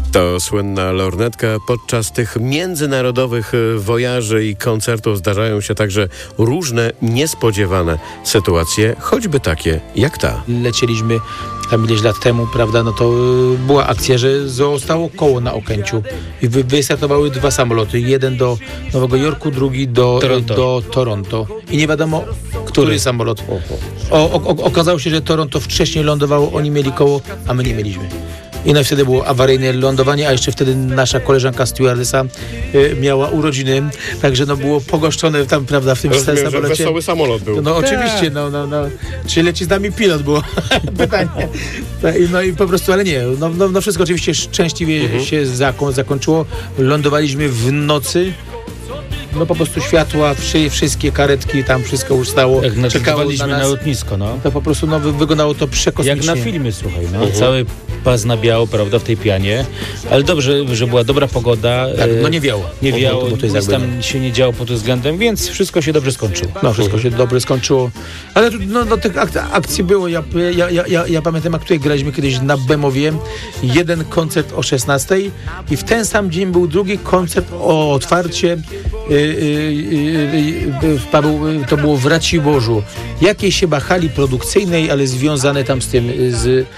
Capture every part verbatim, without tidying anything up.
To słynna lornetka. Podczas tych międzynarodowych wojaży i koncertów zdarzają się także różne niespodziewane sytuacje, choćby takie jak ta. Lecieliśmy tam ileś lat temu, prawda, no to y, była akcja, że zostało koło na Okęciu i wy, wystartowały dwa samoloty, jeden do Nowego Jorku, drugi do Toronto, y, do Toronto. I nie wiadomo, który, który samolot. O, o, okazało się, że Toronto wcześniej lądowało, oni mieli koło, a my nie mieliśmy. I no i wtedy było awaryjne lądowanie, a jeszcze wtedy nasza koleżanka stewardessa y, miała urodziny, także no było pogoszczone tam, prawda, w tym Rozumiem, samolocie. że wesoły samolot był. No oczywiście, no, no, no. Czy leci z nami pilot było pytanie. No i po prostu, ale nie, no, no, no wszystko oczywiście szczęśliwie mhm. się zako- zakończyło. Lądowaliśmy w nocy. No po prostu światła, wszy, wszystkie karetki, tam wszystko już stało. Jak czekało na, na, na lotnisko, no. To po prostu no, wyglądało to przekosmicznie. Jak na filmie, słuchaj, no. Uh-huh. Cały pas na biało, prawda, w tej pianie. Ale dobrze, że była dobra pogoda. Tak, no nie wiało. Nie wiało, bo, bo to jest nic tam się nie działo pod tym względem, więc wszystko się dobrze skończyło. No, wszystko uh-huh. się dobrze skończyło. Ale tu, no, no tych ak- akcji było. Ja, ja, ja, ja, ja pamiętam, jak tutaj graliśmy kiedyś na Bemowie. Jeden koncert o szesnastej i w ten sam dzień był drugi koncert o otwarcie yy, yy, W Paweł, to było w Raciborzu, jakiejś chyba hali produkcyjnej, ale związane tam z tym, z,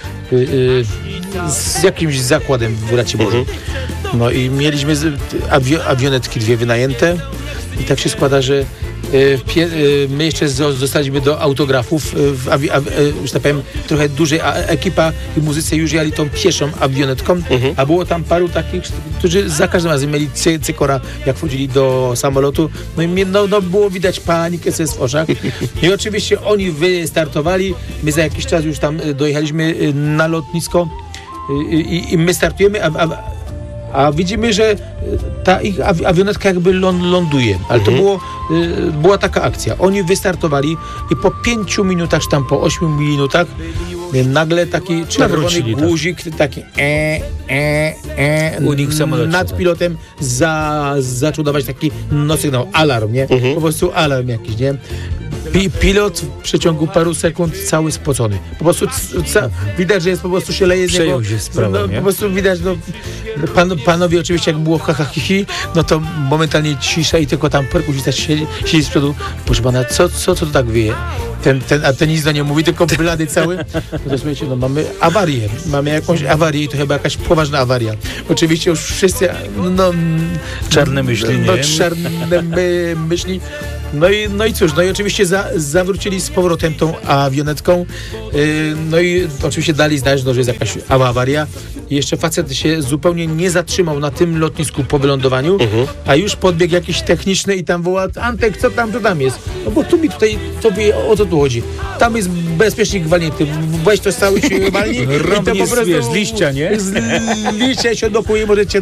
z jakimś zakładem w Raciborzu. No i mieliśmy awi- awionetki dwie wynajęte i tak się składa, że my jeszcze zostaliśmy do autografów, w awi- a, że tak powiem, trochę dużej ekipa i muzycy już jechali tą pieszą awionetką, mhm. a było tam paru takich, którzy za każdym razem mieli cy- cykora, jak wchodzili do samolotu, no i no, no było widać panikę w oczach. I oczywiście oni wystartowali, my za jakiś czas już tam dojechaliśmy na lotnisko i, i, i my startujemy, a, a A widzimy, że ta ich awionetka jakby ląduje. Ale to było, była taka akcja. Oni wystartowali i po pięciu minutach, czy tam po ośmiu minutach nagle taki czerwony guzik, taki e, e, e, u nich w samolocie, nad pilotem za, zaczął dawać taki no sygnał, alarm, nie? Mhm. Po prostu alarm jakiś, nie? Pi- pilot w przeciągu paru sekund cały spocony. Po prostu c- c- widać, że jest po prostu się leje z niego. Przejął się sprawą, no, nie? Po prostu widać, no pan, panowie oczywiście jak było ha, ha, hi, hi, no to momentalnie cisza i tylko tam perkusista siedzi, siedzi z przodu. Proszę pana, co, co, co to tak wieje? Ten, ten, a ten nic do nie mówi, tylko blady cały. No to słuchajcie, no mamy awarię. Mamy jakąś awarię i to chyba jakaś poważna awaria. Oczywiście już wszyscy, no... Czarne myśli, no, nie? czarne my, myśli. No i, no i cóż, no i oczywiście za, zawrócili z powrotem tą awionetką, yy, no i oczywiście dali znać, no, że jest jakaś awaria. I jeszcze facet się zupełnie nie zatrzymał na tym lotnisku po wylądowaniu, uh-huh. a już podbiegł jakiś techniczny i tam woła: Antek, co tam, co tam jest? No bo tu mi tutaj, tobie o co tu chodzi? Tam jest bezpiecznik walnięty, weź to cały się walni i to po prostu z liścia, nie? Z liścia się dokuje, możecie